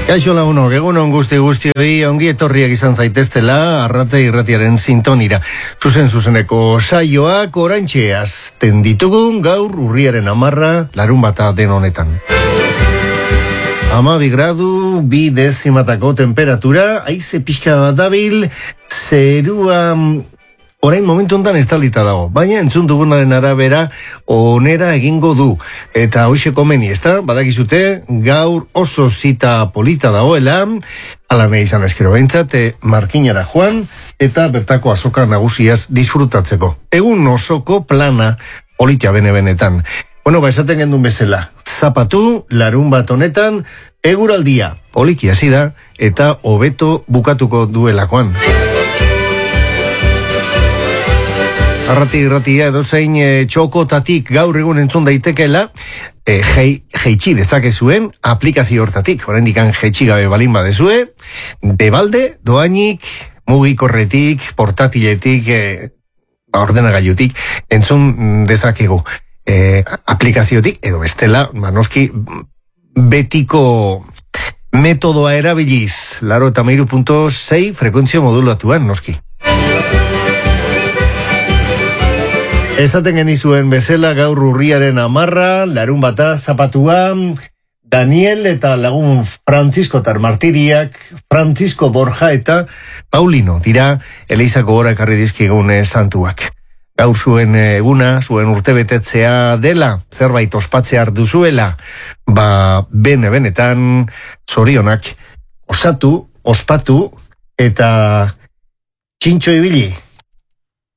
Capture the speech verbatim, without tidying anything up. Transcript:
Kaixo lagunok, egunon guzti guztioi ongi etorriak izan zaiteztela Arrate Irratiaren sintonira. Zuzen zuzeneko saioak oraintxe azten ditugun gaur urriaren amarra larun bata den honetan. Amabi gradu, bi dezimatako temperatura, haize pixka bat dabil, zerua orain momentu hontan estalita dago, baina entzun dugunaren arabera onera egingo du. Eta hoxe komeni, ezta? Badakizute, gaur oso zita polita dagoela, ala nahi izan eskero behintzat, markinara joan, eta bertako azoka nagusiaz disfrutatzeko. Egun osoko plana politia bene-benetan. Bueno, ba, esaten gendun bezala, zapatu, larun bat honetan, eguraldia poliki hasi da, eta hobeto bukatuko duelakoan. Arrati irratia edo zein e, txokotatik gaur egun entzun daitekela, e, jei, jeitsi dezakezuen aplikazio hortatik, oraindikan jeitsi gabe balin badezue, debalde, doainik, mugikorretik, portatiletik, e, ordenagailutik, entzun dezakegu e, aplikaziotik, edo bestela, noski, betiko metodoa erabiliz, laro eta meiru punto sei frekuentzio modulatuan, noski. Esaten genizuen bezala gaur urriaren amarra, larun bata, zapatua, Daniel eta lagun Francisco Tarmartiriak, Francisco Borja eta Paulino, dira Eleizako gora ekarri dizkigune santuak. Gaur zuen eguna, zuen urtebetetzea dela, zerbait ospatzea duzuela, ba bene-benetan zorionak osatu, ospatu eta txintxo ibili.